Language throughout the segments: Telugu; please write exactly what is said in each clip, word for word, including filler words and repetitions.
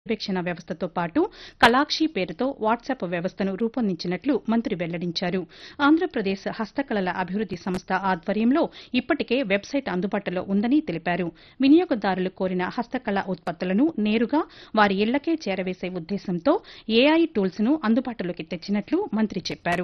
పర్యవేక్షణ వ్యవస్థతో పాటు కలాక్షి పేరుతో వాట్సాప్ వ్యవస్థను రూపొందించినట్లు మంత్రి వెల్లడించారు. ఆంధ్రప్రదేశ్ హస్తకళల అభివృద్ది సంస్థ ఆధ్వర్యంలో ఇప్పటికే వెబ్సైట్ అందుబాటులో ఉందని తెలిపారు. వినియోగదారులు కోరిన హస్తకళ ఉత్పత్తులను నేరుగా వారి ఇళ్లకే చేరవేసే ఉద్దేశంతో ఏఐ టూల్స్ ను అందుబాటులోకి తెచ్చినట్లు మంత్రి చెప్పారు.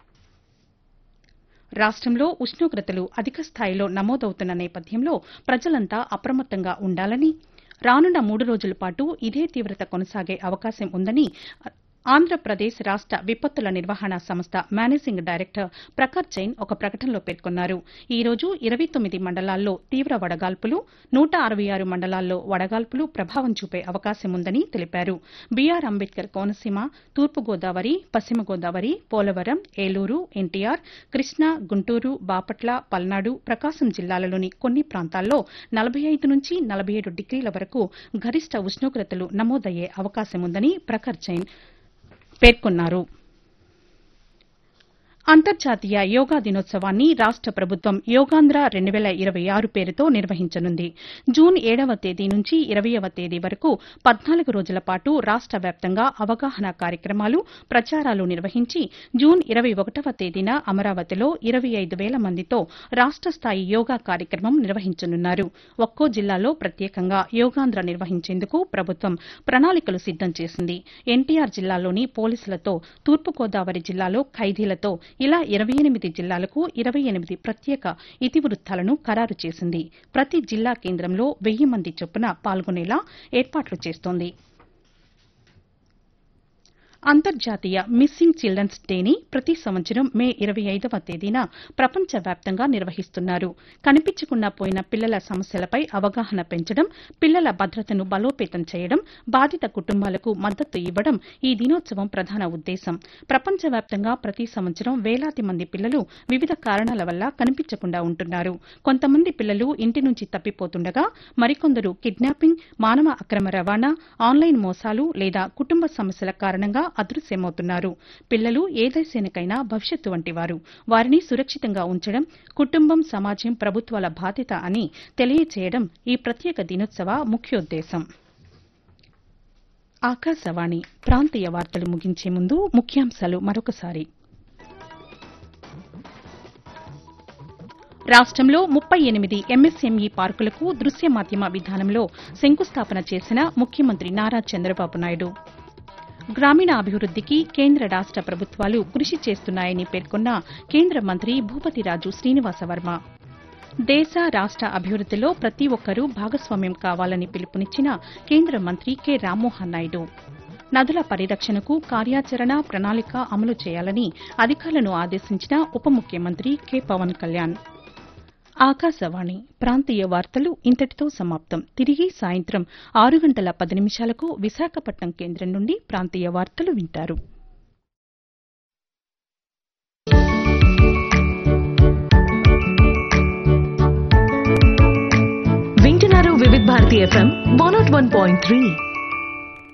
రాష్టంలో ఉష్ణోగ్రతలు అధిక స్థాయిలో నమోదవుతున్న నేపథ్యంలో ప్రజలంతా అప్రమత్తంగా ఉండాలని, రానున్న మూడు రోజుల పాటు ఇదే తీవ్రత కొనసాగే అవకాశం ఉందని ఆంధ్రప్రదేశ్ రాష్ట విపత్తుల నిర్వహణ సంస్థ మేనేజింగ్ డైరెక్టర్ ప్రఖర్ జైన్ ఒక ప్రకటనలో పేర్కొన్నారు. ఈ రోజు ఇరవై తొమ్మిది మండలాల్లో తీవ్ర వడగాల్పులు, నూట అరవై ఆరు మండలాల్లో వడగాల్పులు ప్రభావం చూపే అవకాశం ఉందని తెలిపారు. బీఆర్ అంబేద్కర్ కోనసీమ, తూర్పుగోదావరి, పశ్చిమ గోదావరి, పోలవరం, ఏలూరు, ఎన్టీఆర్, కృష్ణా, గుంటూరు, బాపట్ల, పల్నాడు, ప్రకాశం జిల్లాలలోని కొన్ని ప్రాంతాల్లో నలభై ఐదు నుంచి నలభై ఏడు డిగ్రీల వరకు గరిష్ట ఉష్ణోగ్రతలు నమోదయ్యే అవకాశం ఉందని ప్రఖర్ జైన్ పేర్కొన్నారు. అంతర్జాతీయ యోగా దినోత్సవాన్ని రాష్ట ప్రభుత్వం యోగాంధ్ర రెండు వేల ఇరవై ఆరు పేరుతో నిర్వహించనుంది. జూన్ ఏడవ తేదీ నుంచి ఇరవైవ తేదీ వరకు పద్నాలుగు రోజుల పాటు రాష్ట వ్యాప్తంగా అవగాహన కార్యక్రమాలు, ప్రచారాలు నిర్వహించి జూన్ ఇరవై ఒకటవ తేదీన అమరావతిలో ఇరవై ఐదు వేల మందితో రాష్ట స్థాయి యోగా కార్యక్రమం నిర్వహించనున్నారు. ఒక్కో జిల్లాలో ప్రత్యేకంగా యోగాంధ్ర నిర్వహించేందుకు ప్రభుత్వం ప్రణాళికలు సిద్దం చేసింది. ఎన్టీఆర్ జిల్లాలోని పోలీసులతో, తూర్పుగోదావరి జిల్లాలో ఖైదీలతో ఇలా ఇరవై ఎనిమిది జిల్లాలకు ఇరవై ఎనిమిది ప్రత్యేక ఇతివృత్తాలను ఖరారు చేసింది. ప్రతి జిల్లా కేంద్రంలో వెయ్యి మంది చొప్పున పాల్గొనేలా ఏర్పాట్లు చేస్తోంది. అంతర్జాతీయ మిస్సింగ్ చిల్డ్రన్స్ డేని ప్రతి సంవత్సరం మే ఇరవై ఐదవ తేదీన ప్రపంచవ్యాప్తంగా నిర్వహిస్తున్నారు. కనిపించకుండా పోయిన పిల్లల సమస్యలపై అవగాహన పెంచడం, పిల్లల భద్రతను బలోపేతం చేయడం, బాధిత కుటుంబాలకు మద్దతు ఇవ్వడం ఈ దినోత్సవం ప్రధాన ఉద్దేశం. ప్రపంచవ్యాప్తంగా ప్రతి సంవత్సరం వేలాది మంది పిల్లలు వివిధ కారణాల వల్ల కనిపించకుండా ఉంటున్నారు. కొంతమంది పిల్లలు ఇంటి నుంచి తప్పిపోతుండగా, మరికొందరు కిడ్నాపింగ్, మానవ అక్రమ రవాణా, ఆన్లైన్ మోసాలు లేదా కుటుంబ సమస్యల కారణంగా అదృశ్యమవుతున్నారు. పిల్లలు ఏ దేశానికైనా భవిష్యత్తు వంటివారు. వారిని సురక్షితంగా ఉంచడం కుటుంబం, సమాజం, ప్రభుత్వాల బాధ్యత అని తెలియచేయడం ఈ ప్రత్యేక దినోత్సవ ముఖ్యోద్దేశం. ఆకాశవాణి ప్రాంతీయ వార్తలు ముగించే ముందు ముఖ్యాంశాలు మరొకసారి. రాష్టంలో ముప్పై ఎనిమిది ఎంఎస్ఎంఈ పార్కులకు దృశ్య మాధ్యమ విధానంలో శంకుస్థాపన చేసిన ముఖ్యమంత్రి నారా చంద్రబాబు నాయుడు. గ్రామీణాభివృద్దికి కేంద్ర రాష్ట ప్రభుత్వాలు కృషి చేస్తున్నాయని పేర్కొన్న కేంద్ర మంత్రి భూపతిరాజు శ్రీనివాసవర్మ. దేశ రాష్ట అభివృద్దిలో ప్రతి ఒక్కరూ భాగస్వామ్యం కావాలని పిలుపునిచ్చిన కేంద్ర మంత్రి కె రామ్మోహన్ నాయుడు. నదుల పరిరక్షణకు కార్యాచరణ ప్రణాళిక అమలు చేయాలని అధికారులను ఆదేశించిన ఉప ముఖ్యమంత్రి కె పవన్ కళ్యాణ్. ఆకాశవాణి ప్రాంతీయ వార్తలు ఇంతటితో సమాప్తం. తిరిగి సాయంత్రం ఆరు గంటల పది నిమిషాలకు విశాఖపట్నం కేంద్రం నుండి ప్రాంతీయ వార్తలు వింటారు. వింటున్నారు వివిధ Bharati FM one not one point three.